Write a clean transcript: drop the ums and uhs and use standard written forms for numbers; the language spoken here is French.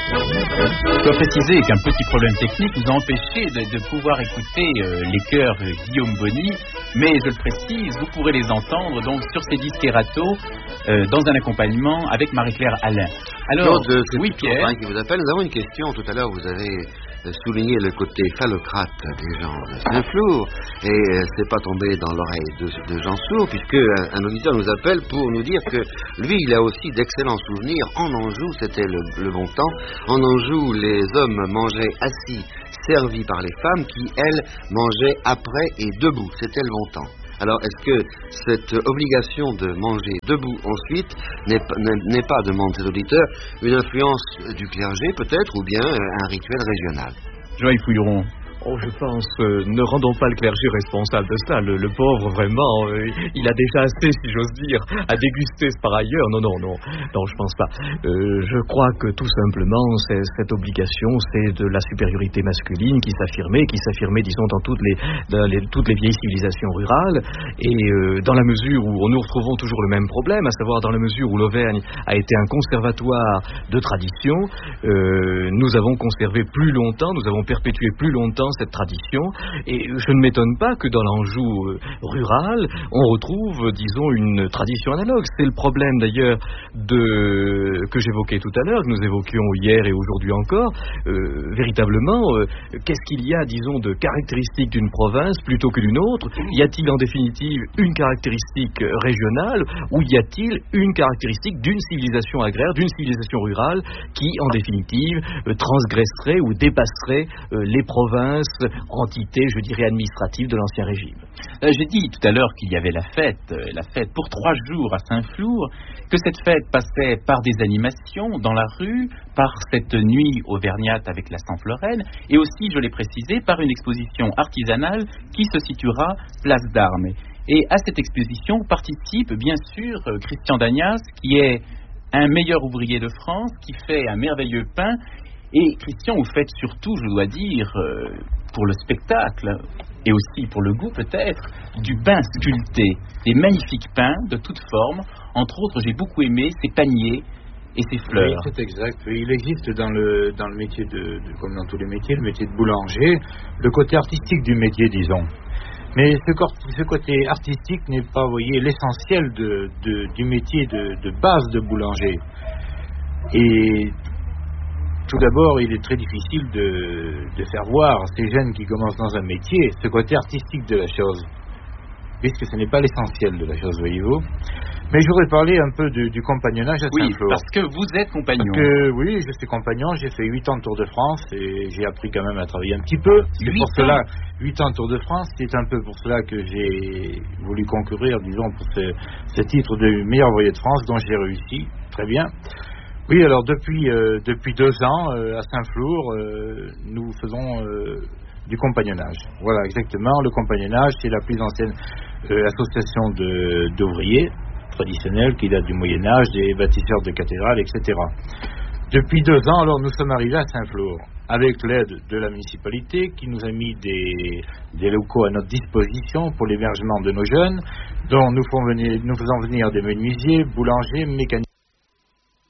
Je dois préciser qu'un petit problème technique nous a empêché de pouvoir écouter les chœurs Guillaume Bonny, mais je le précise, vous pourrez les entendre donc sur ces disques Erato dans un accompagnement avec Marie-Claire Alain. Alors, oui Pierre, qui vous appelle, nous avons une question. Tout à l'heure, vous avez souligné le côté phallocrate des gens de Saint-Flour, et c'est pas tombé dans l'oreille de gens sourds, puisque un auditeur nous appelle pour nous dire que lui, il a aussi d'excellents souvenirs. En Anjou, c'était le bon temps. En Anjou, les hommes mangeaient assis, servis par les femmes, qui, elles, mangeaient après et debout. C'était le bon temps. Alors, est-ce que cette obligation de manger debout ensuite n'est pas, demande cet auditeur, une influence du clergé peut-être, ou bien un rituel régional? Joël Fouilleron. Oh, je pense, ne rendons pas le clergé responsable de ça. Le pauvre, vraiment, il a déjà assez, si j'ose dire, à déguster par ailleurs. Non, je pense pas. Je crois que tout simplement, cette obligation, c'est de la supériorité masculine qui s'affirmait, disons, dans toutes les vieilles civilisations rurales. Et dans la mesure où nous retrouvons toujours le même problème, à savoir dans la mesure où l'Auvergne a été un conservatoire de tradition, nous avons conservé plus longtemps, nous avons perpétué plus longtemps cette tradition, et je ne m'étonne pas que dans l'Anjou rural, on retrouve, disons, une tradition analogue. C'est le problème d'ailleurs que j'évoquais tout à l'heure, que nous évoquions hier et aujourd'hui encore. Véritablement, qu'est-ce qu'il y a, disons, de caractéristique d'une province plutôt que d'une autre? Y a-t-il en définitive une caractéristique régionale, ou y a-t-il une caractéristique d'une civilisation agraire, d'une civilisation rurale qui, en définitive, transgresserait ou dépasserait les provinces, entité, je dirais, administrative de l'Ancien Régime. J'ai dit tout à l'heure qu'il y avait la fête pour 3 jours à Saint-Flour, que cette fête passait par des animations dans la rue, par cette nuit auvergnate avec la Saint-Floraine, et aussi, je l'ai précisé, par une exposition artisanale qui se situera place d'Armes. Et à cette exposition participe bien sûr Christian Dagnas, qui est un meilleur ouvrier de France, qui fait un merveilleux pain. Et Christian, vous faites surtout, je dois dire, pour le spectacle, et aussi pour le goût peut-être, du pain sculpté, des magnifiques pains de toutes formes. Entre autres, j'ai beaucoup aimé ces paniers et ces fleurs. Oui, c'est exact. Il existe dans le métier comme dans tous les métiers, le métier de boulanger, le côté artistique du métier, disons. Mais ce côté artistique n'est pas, vous voyez, l'essentiel du métier de base de boulanger. Et tout d'abord, il est très difficile de faire voir à ces jeunes qui commencent dans un métier ce côté artistique de la chose, puisque ce n'est pas l'essentiel de la chose, voyez-vous. Mais je voudrais parler un peu du compagnonnage à Saint-Flour. Oui, parce que vous êtes compagnon. Oui, je suis compagnon, j'ai fait 8 ans de Tour de France et j'ai appris quand même à travailler un petit peu. 8 ans de Tour de France, c'est un peu pour cela que j'ai voulu concourir, disons, pour ce titre de meilleur ouvrier de France, dont j'ai réussi très bien. Oui, alors depuis 2 ans, à Saint-Flour, nous faisons du compagnonnage. Voilà, exactement. Le compagnonnage, c'est la plus ancienne association d'ouvriers traditionnels qui date du Moyen-Âge, des bâtisseurs de cathédrales, etc. Depuis 2 ans, alors, nous sommes arrivés à Saint-Flour, avec l'aide de la municipalité qui nous a mis des locaux à notre disposition pour l'hébergement de nos jeunes, dont nous faisons venir des menuisiers, boulangers, mécaniciens.